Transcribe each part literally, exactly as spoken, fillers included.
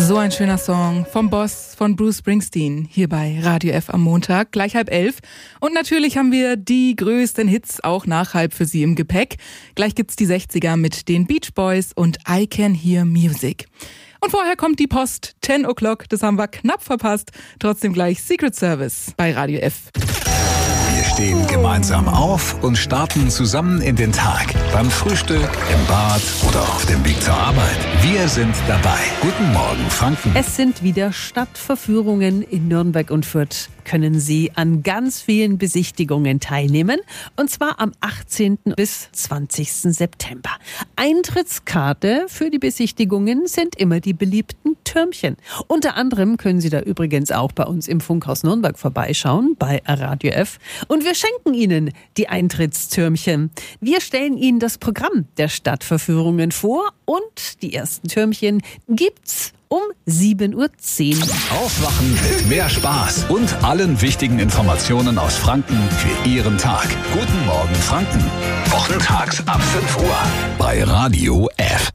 So ein schöner Song vom Boss von Bruce Springsteen hier bei Radio F am Montag, gleich halb elf. Und natürlich haben wir die größten Hits auch nach halb für Sie im Gepäck. Gleich gibt's die sechziger mit den Beach Boys und I Can Hear Music. Und vorher kommt die Post, zehn O'clock, das haben wir knapp verpasst. Trotzdem gleich Secret Service bei Radio F. Wir stehen gemeinsam auf und starten zusammen in den Tag. Beim Frühstück, im Bad oder auf dem Weg zur Arbeit. Wir sind dabei. Guten Morgen, Franken. Es sind wieder Stadtverführungen in Nürnberg und Fürth. Können Sie an ganz vielen Besichtigungen teilnehmen. Und zwar am achtzehnten bis zwanzigsten September. Eintrittskarte für die Besichtigungen sind immer die beliebten Türmchen. Unter anderem können Sie da übrigens auch bei uns im Funkhaus Nürnberg vorbeischauen, bei Radio F. Und wir schenken Ihnen die Eintrittstürmchen. Wir stellen Ihnen das Programm der Stadtverführungen vor und die ersten Türmchen gibt's um sieben Uhr zehn. Aufwachen mit mehr Spaß und allen wichtigen Informationen aus Franken für Ihren Tag. Guten Morgen, Franken. Wochentags ab fünf Uhr bei Radio F.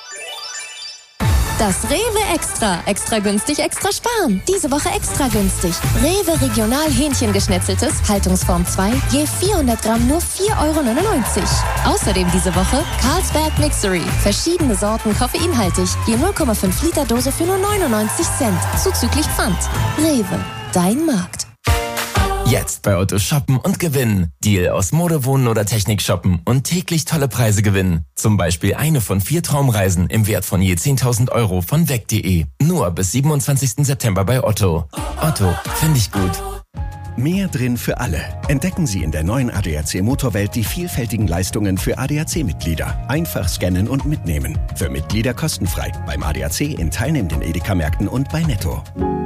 Das Rewe Extra. Extra günstig, extra sparen. Diese Woche extra günstig. Rewe Regional Hähnchengeschnetzeltes, Haltungsform zwei, je vierhundert Gramm nur vier Euro neunundneunzig. Außerdem diese Woche Carlsberg Mixery. Verschiedene Sorten koffeinhaltig, je null Komma fünf Liter Dose für nur neunundneunzig Cent. Zuzüglich Pfand. Rewe, dein Markt. Jetzt bei Otto shoppen und gewinnen. Deal aus Mode, Wohnen oder Technik shoppen und täglich tolle Preise gewinnen. Zum Beispiel eine von vier Traumreisen im Wert von je zehntausend Euro von weg punkt de. Nur bis siebenundzwanzigsten September bei Otto. Otto, finde ich gut. Mehr drin für alle. Entdecken Sie in der neuen A D A C Motorwelt die vielfältigen Leistungen für A D A C-Mitglieder. Einfach scannen und mitnehmen. Für Mitglieder kostenfrei. Beim A D A C in teilnehmenden Edeka-Märkten und bei Netto.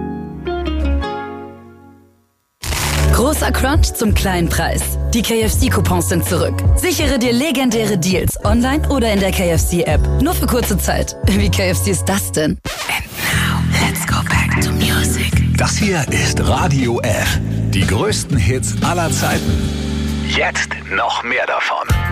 Großer Crunch zum kleinen Preis. Die K F C-Coupons sind zurück. Sichere dir legendäre Deals online oder in der K F C-App. Nur für kurze Zeit. Wie K F C ist das denn? And now, let's go back to music. Das hier ist Radio F. Die größten Hits aller Zeiten. Jetzt noch mehr davon.